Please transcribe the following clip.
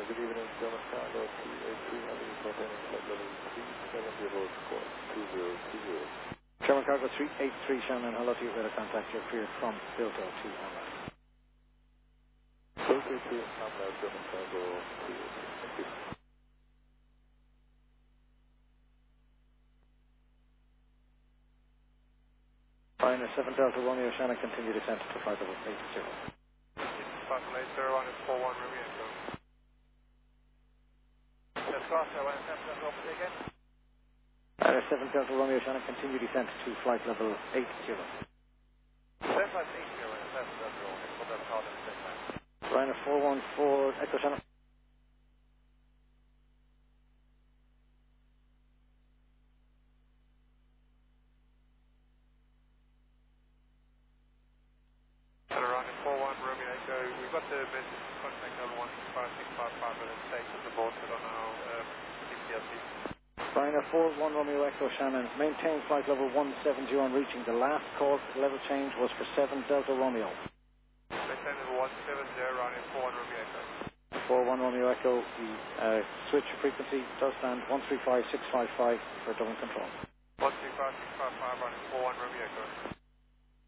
good evening, German Cargo 383, maintaining flight level 370 squawk 2020. German Cargo 383, Shannon, hello to you, radar contact, you're cleared from Bilto to Hamlet. Bilto to Hamlet, German Cargo 383, thank you. Ryanair 7 Delta Romeo, Shannon, continue descent to flight level 80. Ryanair 41 Romeo Echo. That's Glasgow, Ryanair 7 Delta Romeo again. Ryanair 7 Delta Romeo, Shannon, continue descent to flight level 80. Descent flight 80, Ryanair 7 Delta Romeo, put that card in the descent. Ryanair 414 Echo, Shannon. Ryanair 41 Romeo Echo, we've got the message contact level 15655 with a station aboard, but on our CPLC. Ryanair 41 Romeo Echo, Shannon, maintain flight level 170 on reaching. The last call for the level change was for 7 Delta Romeo. Maintain level 170, Ryanair 41 Romeo Echo. 41 Romeo Echo, the switch frequency does stand 135655 for Dublin control.